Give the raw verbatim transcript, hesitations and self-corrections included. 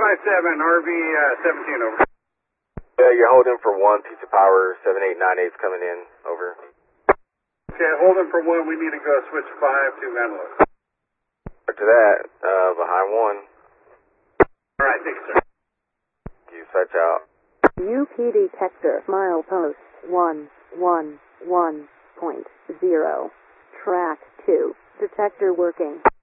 five seven, R V uh, seventeen, over. Yeah, you're holding for one, piece of power, seven eight nine eight's coming in, over. Okay, holding for one, we need to go switch five to Menlo. After that, uh, behind one. Alright, thank you, sir. You switch out. U P detector, milepost one one one point zero. Track two. Detector working.